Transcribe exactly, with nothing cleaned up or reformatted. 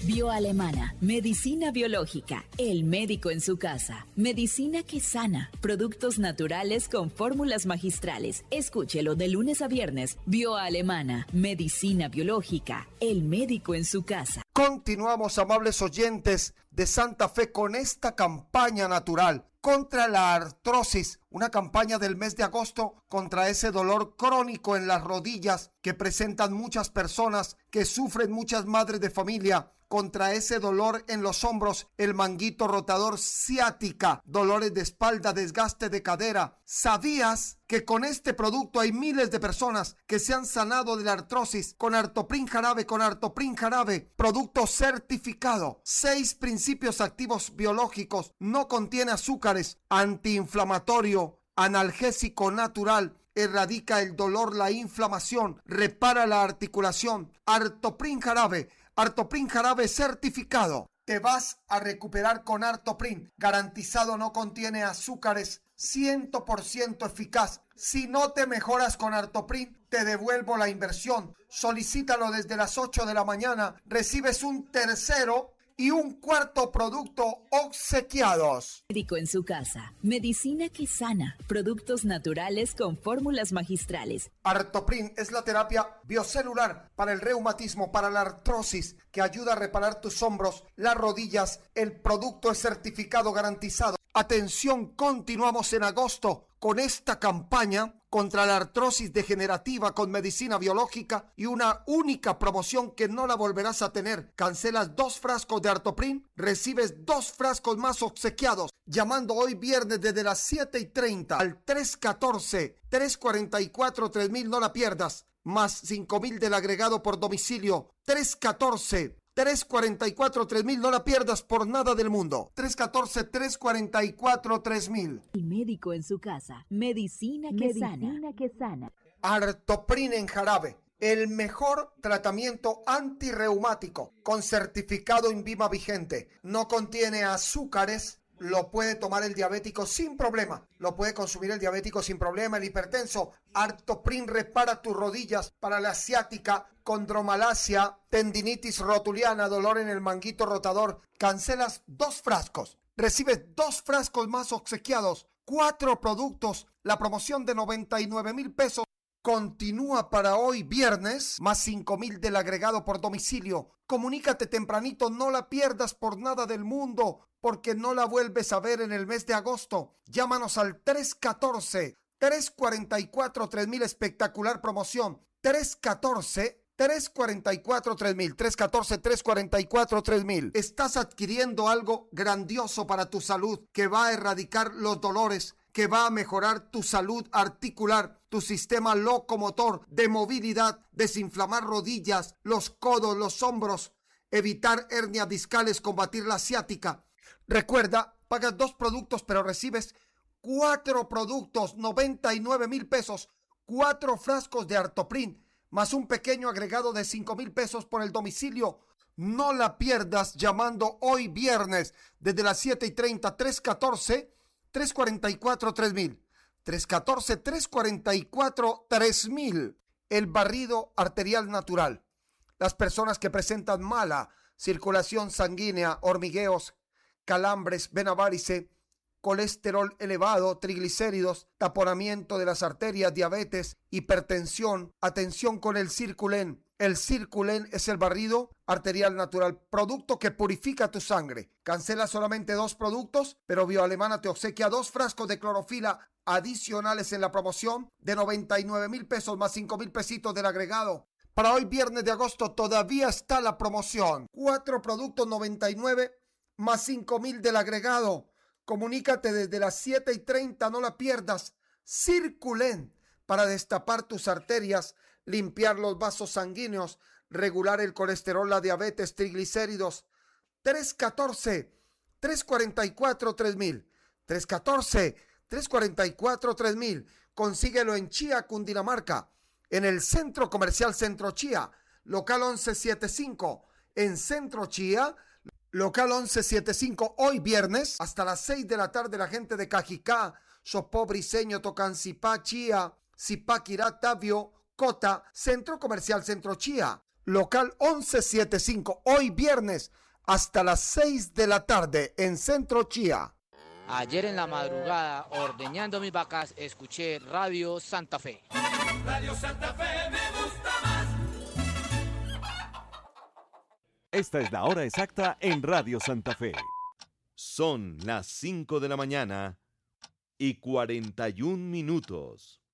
Bioalemana, medicina biológica, el médico en su casa, medicina que sana, productos naturales con fórmulas magistrales. Escúchelo de lunes a viernes. Bioalemana, medicina biológica, el médico en su casa. Continuamos, amables oyentes de Santa Fe, con esta campaña natural contra la artrosis, una campaña del mes de agosto contra ese dolor crónico en las rodillas que presentan muchas personas, que sufren muchas madres de familia, contra ese dolor en los hombros, el manguito rotador, ciática, dolores de espalda, desgaste de cadera. ¿Sabías que con este producto hay miles de personas que se han sanado de la artrosis con Artoprin Jarabe, con Artoprin Jarabe, producto certificado, seis principios activos biológicos, no contiene azúcares, antiinflamatorio, analgésico natural, erradica el dolor, la inflamación, repara la articulación? Artoprin Jarabe, Artoprin Jarabe certificado. Te vas a recuperar con Artoprin, garantizado, no contiene azúcares, cien por ciento eficaz. Si no te mejoras con Artoprin, te devuelvo la inversión. Solicítalo desde las ocho de la mañana, recibes un tercero y un cuarto producto obsequiados. Médico en su casa, medicina que sana, productos naturales con fórmulas magistrales. Artoprin es la terapia biocelular para el reumatismo, para la artrosis, que ayuda a reparar tus hombros, las rodillas. El producto es certificado, garantizado. Atención, continuamos en agosto con esta campaña contra la artrosis degenerativa con medicina biológica y una única promoción que no la volverás a tener. Cancelas dos frascos de Artoprin, recibes dos frascos más obsequiados. Llamando hoy viernes desde las siete y treinta al tres uno cuatro, tres cuatro cuatro, tres mil, no la pierdas. Más cinco mil del agregado por domicilio. tres uno cuatro, tres cuatro cuatro, tres mil, no la pierdas por nada del mundo. tres uno cuatro, tres cuatro cuatro, tres mil. El médico en su casa, medicina que medicina sana. que sana. Artoprin en jarabe, el mejor tratamiento antirreumático con certificado INVIMA vigente. No contiene azúcares. Lo puede tomar el diabético sin problema. Lo puede consumir el diabético sin problema, el hipertenso. Artoprin repara tus rodillas para la ciática, condromalacia, tendinitis rotuliana, dolor en el manguito rotador. Cancelas dos frascos, recibes dos frascos más obsequiados, cuatro productos. La promoción de noventa y nueve mil pesos continúa para hoy viernes, más cinco mil del agregado por domicilio. Comunícate tempranito, no la pierdas por nada del mundo, porque no la vuelves a ver en el mes de agosto. Llámanos al tres uno cuatro, tres cuatro cuatro, tres mil, espectacular promoción. tres uno cuatro, tres cuatro cuatro, tres mil, tres uno cuatro, tres cuatro cuatro, tres mil. Estás adquiriendo algo grandioso para tu salud que va a erradicar los dolores, que va a mejorar tu salud articular, tu sistema locomotor, de movilidad, desinflamar rodillas, los codos, los hombros, evitar hernias discales, combatir la ciática. Recuerda, pagas dos productos pero recibes cuatro productos, noventa y nueve mil pesos, cuatro frascos de Artoprin, más un pequeño agregado de cinco mil pesos por el domicilio. No la pierdas llamando hoy viernes desde las siete y treinta, tres uno cuatro, tres cuatro cuatro, tres mil, tres uno cuatro, tres cuatro cuatro, tres mil. El barrido arterial natural. Las personas que presentan mala circulación sanguínea, hormigueos, calambres, vena varice, colesterol elevado, triglicéridos, taponamiento de las arterias, diabetes, hipertensión. Atención con el Circulen. El Circulen es el barrido arterial natural, producto que purifica tu sangre. Cancela solamente dos productos, pero Bioalemana te obsequia dos frascos de clorofila adicionales en la promoción de noventa y nueve mil pesos más cinco mil pesitos del agregado. Para hoy viernes de agosto todavía está la promoción. Cuatro productos noventa y nueve más cinco mil del agregado. Comunícate desde las siete y treinta, no la pierdas. Circulen, para destapar tus arterias, limpiar los vasos sanguíneos, regular el colesterol, la diabetes, triglicéridos. tres uno cuatro, tres cuatro cuatro, tres mil. tres uno cuatro, tres cuatro cuatro, tres mil. Consíguelo en Chía, Cundinamarca, en el Centro Comercial Centro Chía, local once setenta y cinco. En Centro Chía, local once setenta y cinco, hoy viernes, hasta las seis de la tarde, la gente de Cajicá, Sopó, Briseño, Tocancipá, Chía, Zipaquirá, Tabio, Cota, Centro Comercial Centro Chía. local once setenta y cinco, hoy viernes hasta las seis de la tarde en Centro Chía. Ayer en la madrugada, ordeñando mis vacas, escuché Radio Santa Fe. Radio Santa Fe me gusta más. Esta es la hora exacta en Radio Santa Fe. Son las cinco de la mañana y cuarenta y un minutos.